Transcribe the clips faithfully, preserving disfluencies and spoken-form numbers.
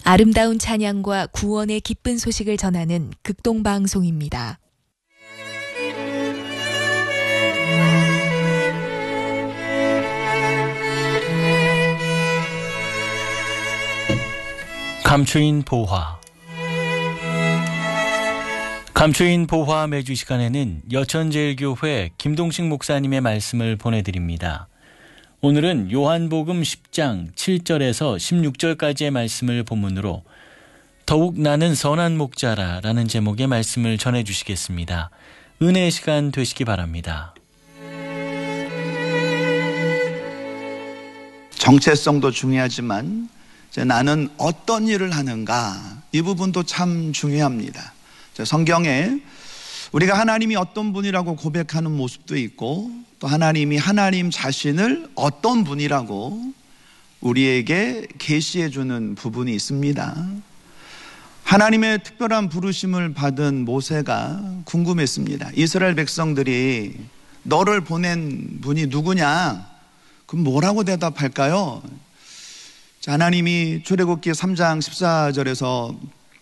아름다운 찬양과 구원의 기쁜 소식을 전하는 극동방송입니다. 감추인 보화. 감추인 보화 매주 시간에는 여천제일교회 김동식 목사님의 말씀을 보내드립니다. 오늘은 요한복음 십 장 칠 절에서 십육 절까지의 말씀을 본문으로 더욱 나는 선한 목자라 라는 제목의 말씀을 전해주시겠습니다. 은혜의 시간 되시기 바랍니다. 정체성도 중요하지만 나는 어떤 일을 하는가, 이 부분도 참 중요합니다. 성경에 우리가 하나님이 어떤 분이라고 고백하는 모습도 있고, 또 하나님이 하나님 자신을 어떤 분이라고 우리에게 계시해 주는 부분이 있습니다. 하나님의 특별한 부르심을 받은 모세가 궁금했습니다. 이스라엘 백성들이 너를 보낸 분이 누구냐? 그럼 뭐라고 대답할까요? 하나님이 출애굽기 삼 장 십사 절에서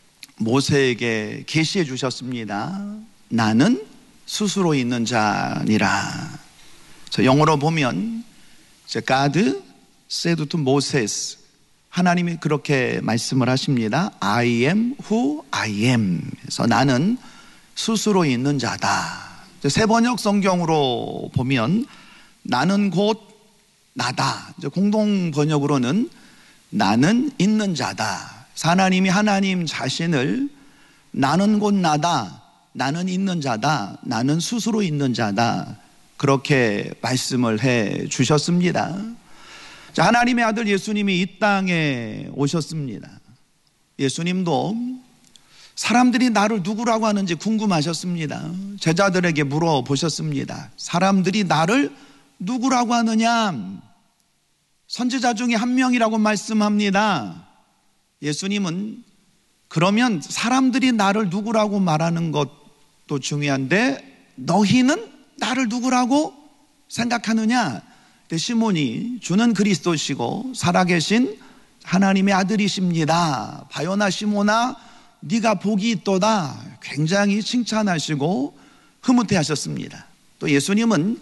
모세에게 계시해 주셨습니다. 나는 스스로 있는 자니라. 영어로 보면 God said to Moses, 하나님이 그렇게 말씀을 하십니다. I am who I am. 그래서 나는 스스로 있는 자다. 새 번역 성경으로 보면 나는 곧 나다. 공동 번역으로는 나는 있는 자다. 하나님이 하나님 자신을 나는 곧 나다, 나는 있는 자다, 나는 스스로 있는 자다, 그렇게 말씀을 해 주셨습니다. 자, 하나님의 아들 예수님이 이 땅에 오셨습니다. 예수님도 사람들이 나를 누구라고 하는지 궁금하셨습니다. 제자들에게 물어보셨습니다. 사람들이 나를 누구라고 하느냐? 선지자 중에 한 명이라고 말씀합니다. 예수님은 그러면 사람들이 나를 누구라고 말하는 것도 중요한데 너희는 나를 누구라고 생각하느냐? 시몬이 주는 그리스도시고 살아계신 하나님의 아들이십니다. 바요나 시몬아, 네가 복이 있도다. 굉장히 칭찬하시고 흐뭇해하셨습니다. 또 예수님은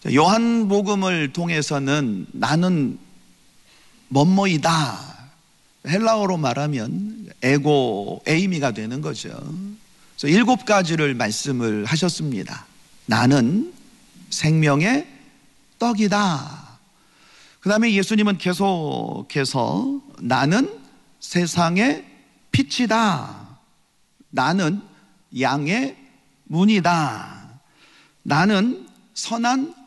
요한복음을 통해서는 나는 뭐뭐이다, 헬라어로 말하면 에고 에이미가 되는 거죠. 그래서 일곱 가지를 말씀을 하셨습니다. 나는 생명의 떡이다. 그 다음에 예수님은 계속해서 나는 세상의 빛이다. 나는 양의 문이다. 나는 선한